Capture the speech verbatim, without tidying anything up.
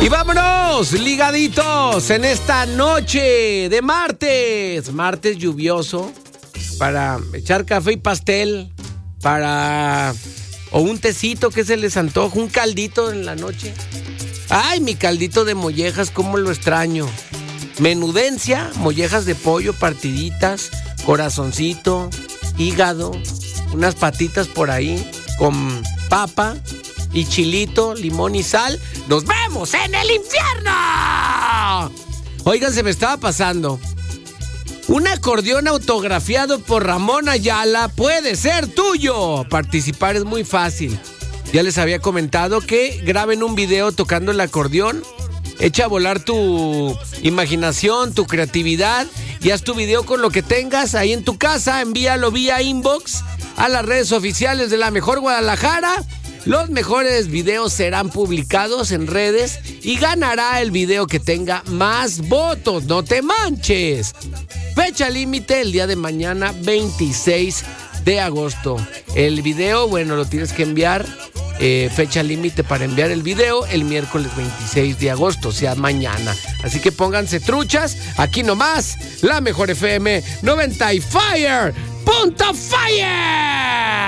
Y vámonos, ligaditos, en esta noche de martes, martes lluvioso, para echar café y pastel, para... o un tecito que se les antoja, un caldito en la noche. Ay, mi caldito de mollejas, cómo lo extraño. Menudencia, mollejas de pollo, partiditas, corazoncito, hígado, unas patitas por ahí, con papa y chilito, limón y sal. ¡Nos vemos en el infierno! Oigan, se me estaba pasando. Un acordeón autografiado por Ramón Ayala puede ser tuyo. Participar es muy fácil. Ya les había comentado que graben un video tocando el acordeón. Echa a volar tu imaginación, tu creatividad y haz tu video con lo que tengas ahí en tu casa. Envíalo vía inbox a las redes oficiales de La Mejor Guadalajara. Los mejores videos serán publicados en redes y ganará el video que tenga más votos. ¡No te manches! Fecha límite el día de mañana, veintiséis de agosto. El video, bueno, lo tienes que enviar. Eh, fecha límite para enviar el video el miércoles veintiséis de agosto, o sea, mañana. Así que pónganse truchas. Aquí nomás, La Mejor F M noventa y Fire. ¡Punto Fire!